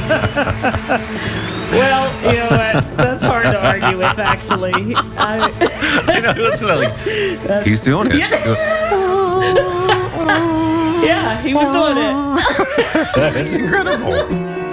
Well, you know what? That's hard to argue with, actually. I know. Listen, like, he's doing it. Yeah, he was doing it. It's incredible.